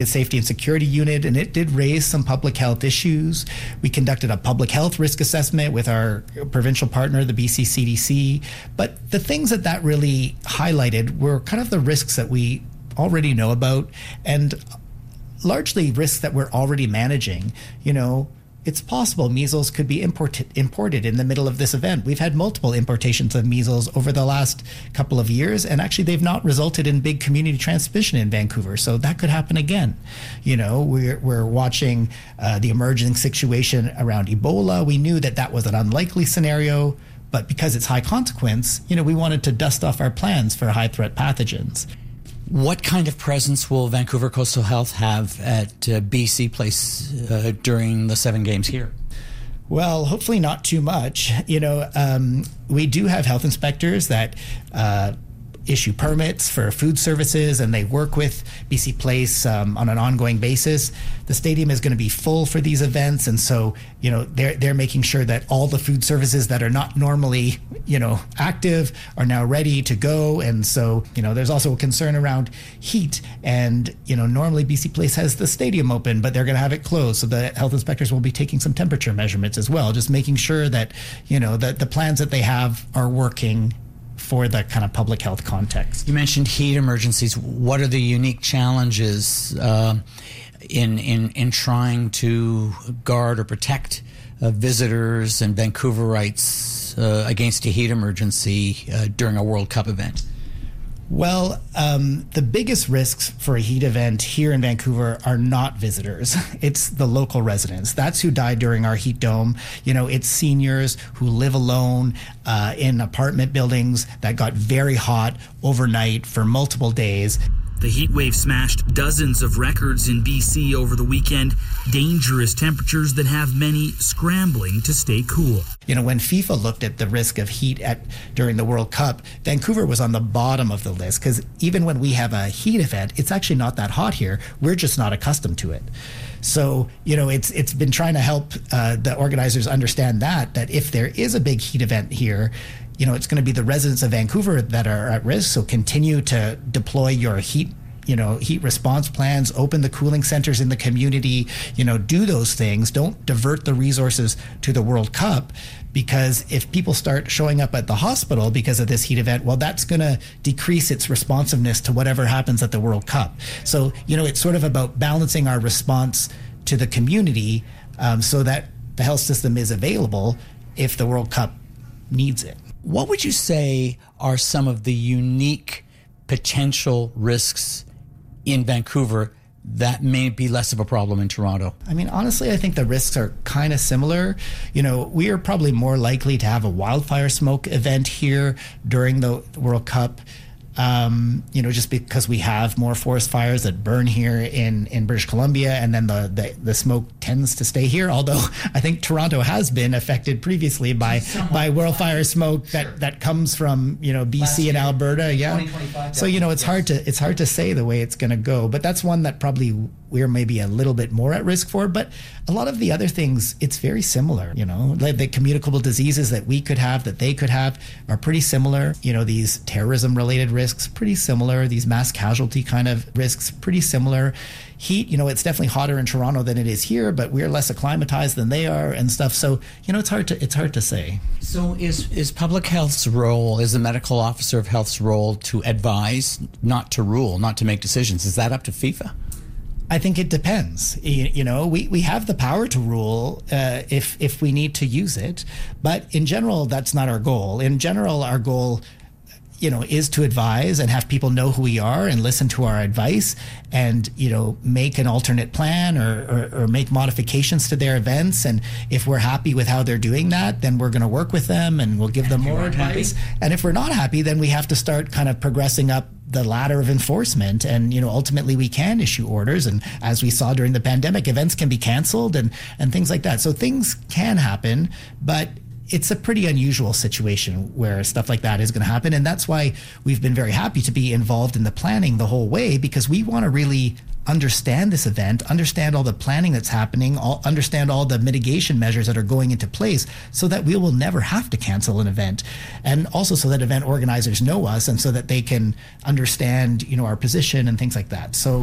Integrated Safety and Security Unit, and it did raise some public health issues. We conducted a public health risk assessment with our provincial partner, the BC CDC. But the things that really highlighted were kind of the risks that we already know about, and largely risks that we're already managing. It's possible measles could be imported in the middle of this event. We've had multiple importations of measles over the last couple of years, and actually they've not resulted in big community transmission in Vancouver. So that could happen again. We're watching the emerging situation around Ebola. We knew that was an unlikely scenario, but because it's high consequence, we wanted to dust off our plans for high threat pathogens. What kind of presence will Vancouver Coastal Health have at BC Place during the 7 games here? Well, hopefully not too much. We do have health inspectors that issue permits for food services, and they work with BC Place on an ongoing basis. The stadium is going to be full for these events, and so they're making sure that all the food services that are not normally active are now ready to go. And so there's also a concern around heat, and normally BC Place has the stadium open, but they're going to have it closed, so the health inspectors will be taking some temperature measurements as well, just making sure that that the plans that they have are working for the kind of public health context. You mentioned heat emergencies. What are the unique challenges in trying to guard or protect visitors and Vancouverites against a heat emergency during a World Cup event? Well, the biggest risks for a heat event here in Vancouver are not visitors. It's the local residents. That's who died during our heat dome. It's seniors who live alone in apartment buildings that got very hot overnight for multiple days. The heat wave smashed dozens of records in BC over the weekend. Dangerous temperatures that have many scrambling to stay cool. When FIFA looked at the risk of heat during the World Cup, Vancouver was on the bottom of the list, because even when we have a heat event, it's actually not that hot here. We're just not accustomed to it. So, it's been trying to help the organizers understand that if there is a big heat event here, it's going to be the residents of Vancouver that are at risk. So continue to deploy your heat response plans, open the cooling centers in the community, do those things. Don't divert the resources to the World Cup, because if people start showing up at the hospital because of this heat event, well, that's going to decrease its responsiveness to whatever happens at the World Cup. So, it's sort of about balancing our response to the community so that the health system is available if the World Cup needs it. What would you say are some of the unique potential risks in Vancouver that may be less of a problem in Toronto? I mean, honestly, I think the risks are kind of similar. We are probably more likely to have a wildfire smoke event here during the World Cup. Just because we have more forest fires that burn here in British Columbia, and then the smoke tends to stay here. Although I think Toronto has been affected previously by wildfire smoke that comes from BC and Alberta. Yeah, so it's hard to say the way it's going to go, but that's one that probably we're maybe a little bit more at risk for. But a lot of the other things, it's very similar. Like the communicable diseases that we could have, that they could have, are pretty similar. These terrorism-related risks, pretty similar. These mass casualty kind of risks, pretty similar. Heat, it's definitely hotter in Toronto than it is here, but we're less acclimatized than they are and stuff. So, it's hard to say. So is public health's role, is the medical officer of health's role to advise, not to rule, not to make decisions? Is that up to FIFA? I think it depends. We have the power to rule if we need to use it, but in general, that's not our goal. In general, our goal, is to advise and have people know who we are and listen to our advice, and make an alternate plan or make modifications to their events. And if we're happy with how they're doing that, then we're going to work with them and we'll give them more advice. And if we're not happy, then we have to start kind of progressing up the ladder of enforcement, and ultimately we can issue orders. And as we saw during the pandemic, events can be canceled and things like that. So things can happen, but it's a pretty unusual situation where stuff like that is going to happen. And that's why we've been very happy to be involved in the planning the whole way, because we want to really understand this event, understand all the planning that's happening, understand all the mitigation measures that are going into place, so that we will never have to cancel an event. And also so that event organizers know us, and so that they can understand, our position and things like that. So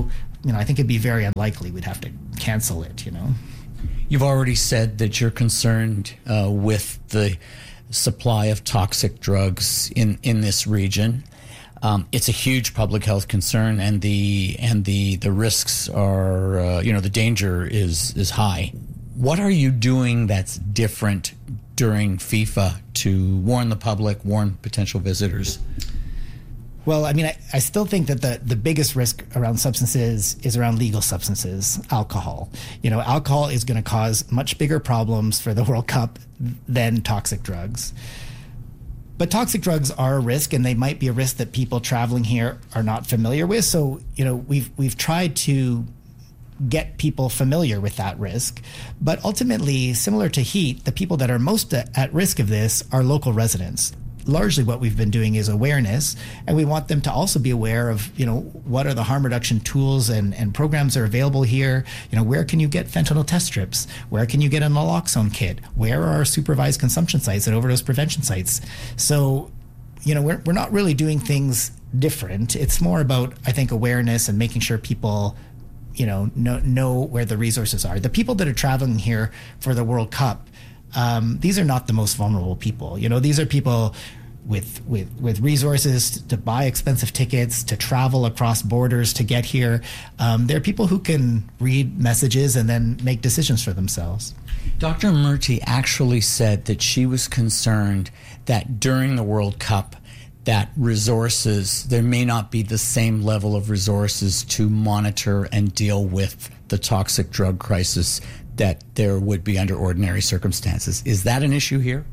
I think it'd be very unlikely we'd have to cancel it. You've already said that you're concerned with the supply of toxic drugs in this region. It's a huge public health concern, and the risks are, the danger is high. What are you doing that's different during FIFA to warn the public, warn potential visitors? Well, I still think that the biggest risk around substances is around legal substances, alcohol. Alcohol is going to cause much bigger problems for the World Cup than toxic drugs. But toxic drugs are a risk, and they might be a risk that people traveling here are not familiar with. So, we've tried to get people familiar with that risk. But ultimately, similar to heat, the people that are most at risk of this are local residents. Largely what we've been doing is awareness, and we want them to also be aware of, what are the harm reduction tools and programs that are available here. Where can you get fentanyl test strips? Where can you get a naloxone kit? Where are our supervised consumption sites and overdose prevention sites? So, we're not really doing things different. It's more about, I think, awareness and making sure people, know where the resources are. The people that are traveling here for the World Cup, these are not the most vulnerable people. These are people with resources to buy expensive tickets, to travel across borders to get here. They're people who can read messages and then make decisions for themselves. Dr. Murty actually said that she was concerned that during the World Cup, that there may not be the same level of resources to monitor and deal with the toxic drug crisis that there would be under ordinary circumstances. Is that an issue here?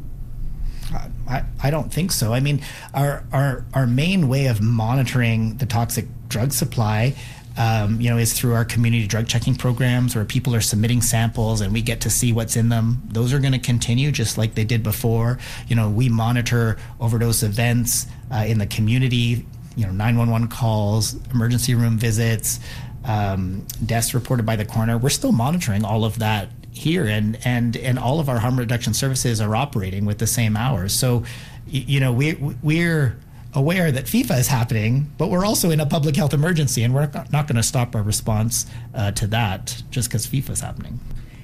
I don't think so. Our main way of monitoring the toxic drug supply, is through our community drug checking programs, where people are submitting samples and we get to see what's in them. Those are going to continue just like they did before. We monitor overdose events in the community, 911 calls, emergency room visits, deaths reported by the coroner. We're still monitoring all of that here, and all of our harm reduction services are operating with the same hours. So, we're aware that FIFA is happening, but we're also in a public health emergency, and we're not going to stop our response to that just because FIFA is happening.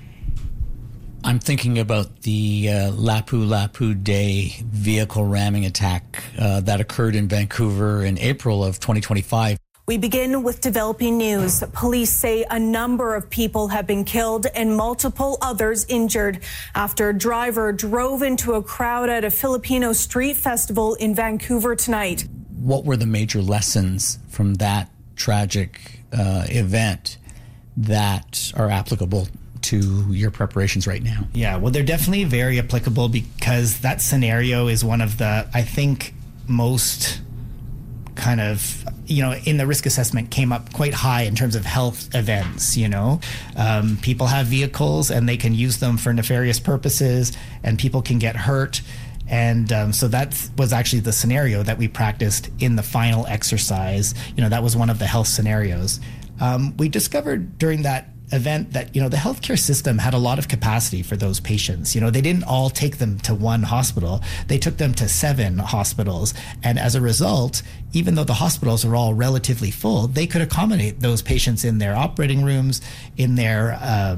I'm thinking about the Lapu Lapu Day vehicle ramming attack that occurred in Vancouver in April of 2025. We begin with developing news. Police say a number of people have been killed and multiple others injured after a driver drove into a crowd at a Filipino street festival in Vancouver tonight. What were the major lessons from that tragic event that are applicable to your preparations right now? Yeah, well, they're definitely very applicable because that scenario is one of the, I think, most kind of, in the risk assessment came up quite high in terms of health events. People have vehicles and they can use them for nefarious purposes, and people can get hurt. And so that was actually the scenario that we practiced in the final exercise. That was one of the health scenarios. We discovered during that event that, the healthcare system had a lot of capacity for those patients. They didn't all take them to one hospital. They took them to 7 hospitals. And as a result, even though the hospitals are all relatively full, they could accommodate those patients in their operating rooms, in their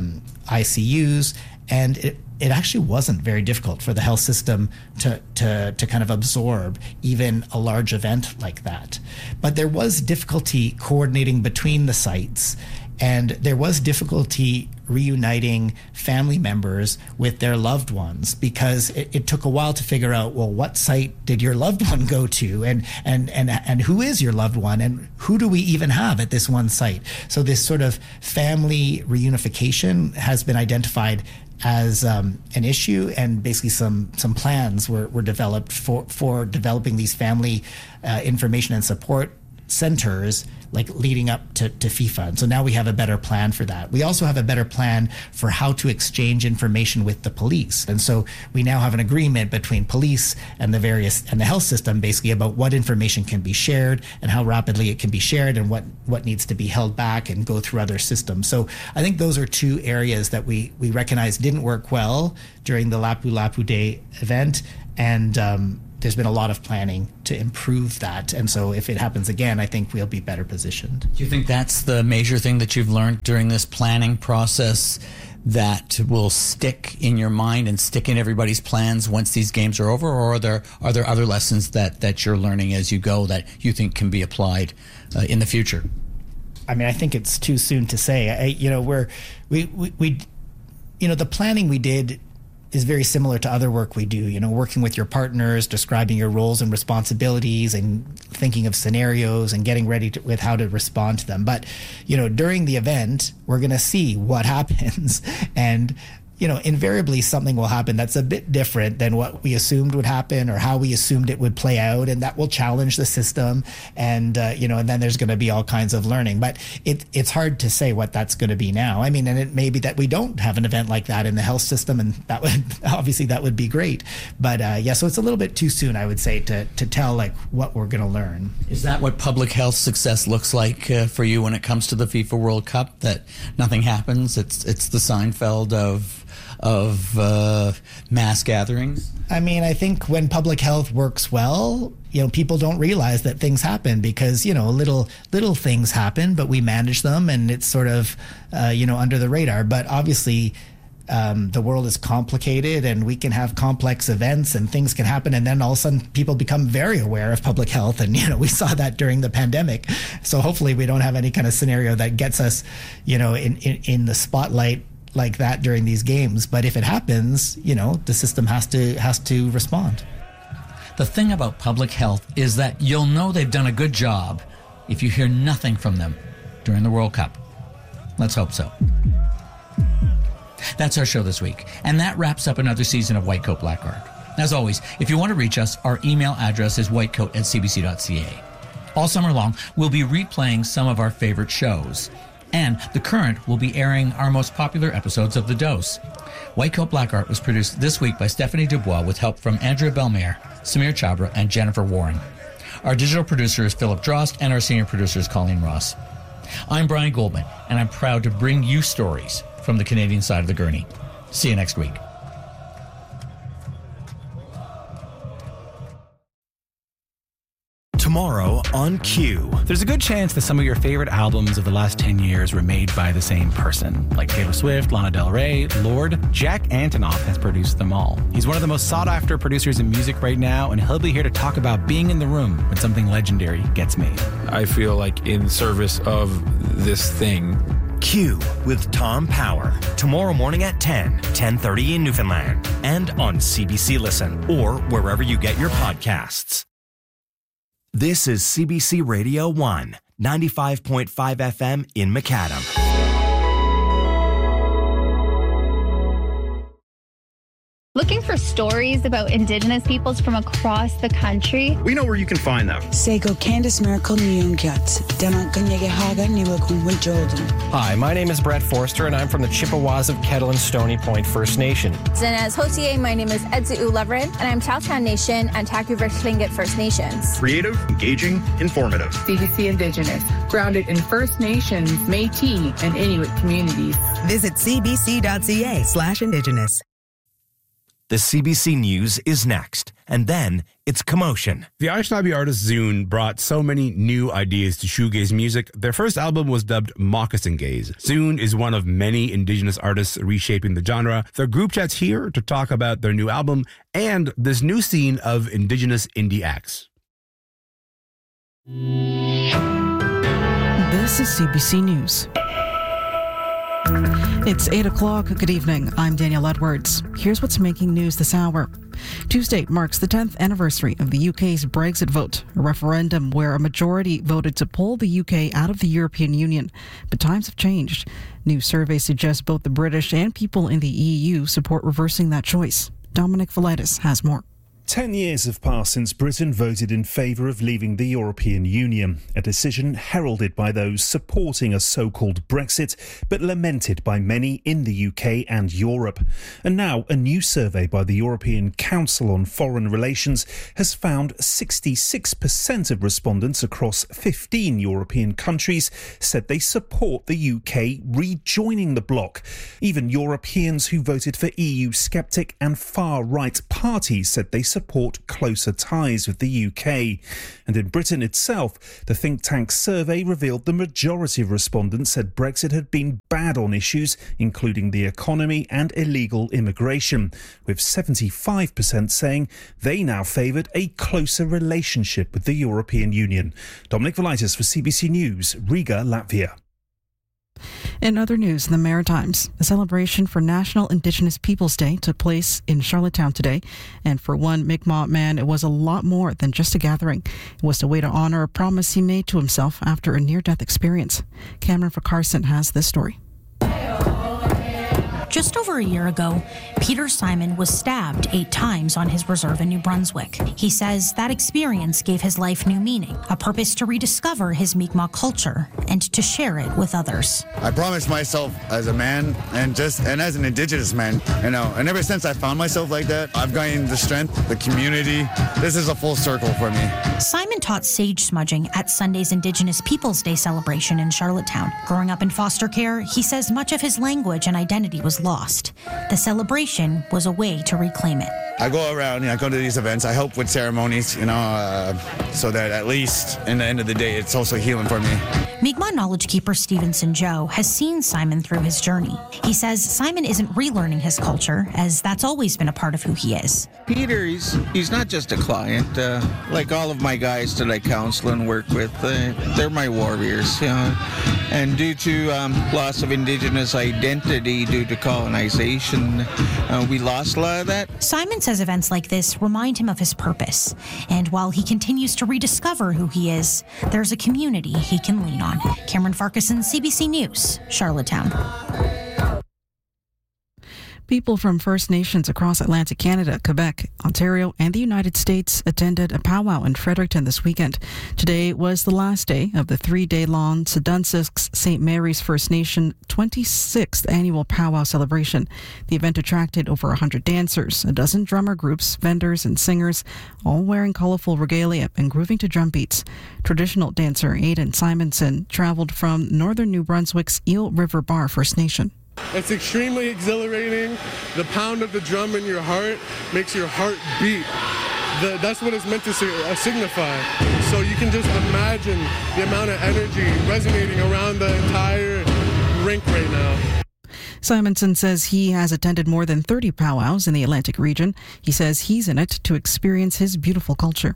ICUs. And it actually wasn't very difficult for the health system to kind of absorb even a large event like that. But there was difficulty coordinating between the sites. And there was difficulty reuniting family members with their loved ones because it took a while to figure out, well, what site did your loved one go to, and who is your loved one, and who do we even have at this one site? So this sort of family reunification has been identified as an issue, and basically some plans were developed for developing these family information and support centers, like leading up to FIFA. And so now we have a better plan for that. We also have a better plan for how to exchange information with the police. And so we now have an agreement between police and the health system basically about what information can be shared and how rapidly it can be shared, and what needs to be held back and go through other systems. So I think those are 2 areas that we recognize didn't work well during the Lapu Lapu Day event. And there's been a lot of planning to improve that. And so if it happens again, I think we'll be better positioned. Do you think that's the major thing that you've learned during this planning process that will stick in your mind and stick in everybody's plans once these games are over? Or are there other lessons that you're learning as you go that you think can be applied in the future? I mean, I think it's too soon to say. The planning we did is very similar to other work we do, working with your partners, describing your roles and responsibilities and thinking of scenarios and getting ready with how to respond to them. But, during the event, we're going to see what happens. And, invariably something will happen that's a bit different than what we assumed would happen or how we assumed it would play out. And that will challenge the system. And, and then there's going to be all kinds of learning. But it's hard to say what that's going to be now. I mean, and it may be that we don't have an event like that in the health system. And that would be great. But so it's a little bit too soon, I would say, to tell like what we're going to learn. Is that what public health success looks like for you when it comes to the FIFA World Cup? That nothing happens? It's the Seinfeld of mass gatherings? I mean, I think when public health works well, people don't realize that things happen because, little things happen, but we manage them and it's sort of, under the radar. But obviously, the world is complicated and we can have complex events and things can happen. And then all of a sudden people become very aware of public health. And, we saw that during the pandemic. So hopefully we don't have any kind of scenario that gets us, in the spotlight like that during these games. But if it happens, the system has to respond. The thing about public health is that you'll know they've done a good job if you hear nothing from them during the World Cup. Let's hope so. That's our show this week, and that wraps up another season of White Coat Black Art. As always, if you want to reach us, our email address is whitecoat@cbc.ca. All summer long, we'll be replaying some of our favorite shows. And The Current will be airing our most popular episodes of The Dose. White Coat Black Art was produced this week by Stephanie Dubois with help from Andrea Belmaire, Samir Chabra, and Jennifer Warren. Our digital producer is Philip Drost, and our senior producer is Colleen Ross. I'm Brian Goldman, and I'm proud to bring you stories from the Canadian side of the gurney. See you next week. Tomorrow on Q. There's a good chance that some of your favorite albums of the last 10 years were made by the same person. Like Taylor Swift, Lana Del Rey, Lorde. Jack Antonoff has produced them all. He's one of the most sought-after producers in music right now, and he'll be here to talk about being in the room when something legendary gets made. I feel like in service of this thing. Q with Tom Power. Tomorrow morning at 10:30 in Newfoundland. And on CBC Listen or wherever you get your podcasts. This is CBC Radio 1, 95.5 FM in Macadam. Looking for stories about Indigenous peoples from across the country? We know where you can find them. Sego Candice Miracle Nyungyat, Demakanyege Haga Niwakumwe Jordan. Hi, my name is Brett Forster, and I'm from the Chippewas of Kettle and Stony Point First Nation. Zenez Hotier, my name is Edzu Leveren, and I'm Chowtown Nation and Taku-Versh Tlingit First Nations. Creative, engaging, informative. CBC Indigenous, grounded in First Nations, Métis, and Inuit communities. Visit cbc.ca/Indigenous. The CBC News is next, and then it's Commotion. The Anishinaabe artist Zune brought so many new ideas to shoegaze music. Their first album was dubbed Moccasin Gaze. Zune is one of many Indigenous artists reshaping the genre. Their group chat's here to talk about their new album and this new scene of Indigenous indie acts. This is CBC News. It's 8 o'clock. Good evening. I'm Danielle Edwards. Here's what's making news this hour. Tuesday marks the 10th anniversary of the UK's Brexit vote, a referendum where a majority voted to pull the UK out of the European Union. But times have changed. New surveys suggest both the British and people in the EU support reversing that choice. Dominic Velitis has more. 10 years have passed since Britain voted in favour of leaving the European Union, a decision heralded by those supporting a so-called Brexit, but lamented by many in the UK and Europe. And now a new survey by the European Council on Foreign Relations has found 66% of respondents across 15 European countries said they support the UK rejoining the bloc. Even Europeans who voted for EU sceptic and far-right parties said they support support closer ties with the UK. And in Britain itself, the think tank's survey revealed the majority of respondents said Brexit had been bad on issues including the economy and illegal immigration, with 75% saying they now favoured a closer relationship with the European Union. Dominic Velitis for CBC News, Riga, Latvia. In other news in the Maritimes, a celebration for National Indigenous Peoples Day took place in Charlottetown today. And for one Mi'kmaq man, it was a lot more than just a gathering. It was a way to honor a promise he made to himself after a near-death experience. Cameron Carson has this story. Just over a year ago, Peter Simon was stabbed 8 times on his reserve in New Brunswick. He says that experience gave his life new meaning, a purpose to rediscover his Mi'kmaq culture and to share it with others. I promised myself as a man and as an Indigenous man, and ever since I found myself like that, I've gained the strength, the community. This is a full circle for me. Simon taught sage smudging at Sunday's Indigenous Peoples Day celebration in Charlottetown. Growing up in foster care, he says much of his language and identity was lost. The celebration was a way to reclaim it. I go around, I go to these events, I help with ceremonies, so that at least in the end of the day, it's also healing for me. Mi'kmaq knowledge keeper Stevenson Joe has seen Simon through his journey. He says Simon isn't relearning his culture, as that's always been a part of who he is. Peter, he's not just a client. Like all of my guys that I counsel and work with, they're my warriors, And due to loss of Indigenous identity due to colonization, we lost a lot of that. Simon says events like this remind him of his purpose. And while he continues to rediscover who he is, there's a community he can lean on. Cameron Farquharson, CBC News, Charlottetown. People from First Nations across Atlantic Canada, Quebec, Ontario, and the United States attended a powwow in Fredericton this weekend. Today was the last day of the 3-day-long Sedunsisk St. Mary's First Nation 26th annual powwow celebration. The event attracted over 100 dancers, a dozen drummer groups, vendors, and singers, all wearing colorful regalia and grooving to drum beats. Traditional dancer Aidan Simonson traveled from northern New Brunswick's Eel River Bar First Nation. It's extremely exhilarating. The pound of the drum in your heart makes your heart beat. That's what it's meant to signify. So you can just imagine the amount of energy resonating around the entire rink right now. Simonson says he has attended more than 30 powwows in the Atlantic region. He says he's in it to experience his beautiful culture.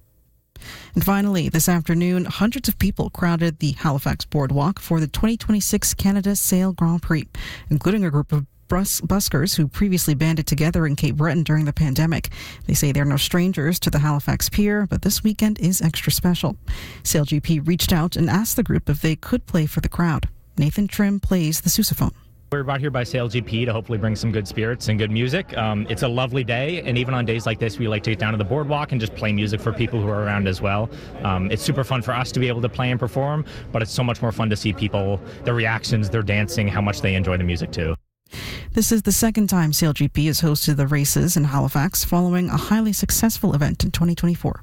And finally, this afternoon, hundreds of people crowded the Halifax Boardwalk for the 2026 Canada Sail Grand Prix, including a group of buskers who previously banded together in Cape Breton during the pandemic. They say they're no strangers to the Halifax Pier, but this weekend is extra special. SailGP reached out and asked the group if they could play for the crowd. Nathan Trim plays the sousaphone. We're brought here by SailGP to hopefully bring some good spirits and good music. It's a lovely day, and even on days like this, we like to get down to the boardwalk and just play music for people who are around as well. It's super fun for us to be able to play and perform, but it's so much more fun to see people, their reactions, their dancing, how much they enjoy the music too. This is the second time SailGP has hosted the races in Halifax following a highly successful event in 2024.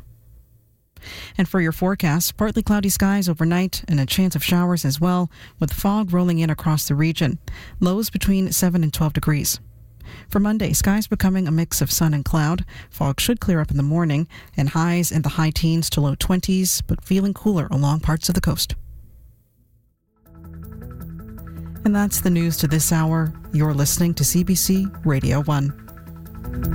And for your forecast, partly cloudy skies overnight and a chance of showers as well, with fog rolling in across the region. Lows between 7 and 12 degrees. For Monday, skies becoming a mix of sun and cloud. Fog should clear up in the morning, and highs in the high teens to low 20s, but feeling cooler along parts of the coast. And that's the news to this hour. You're listening to CBC Radio 1.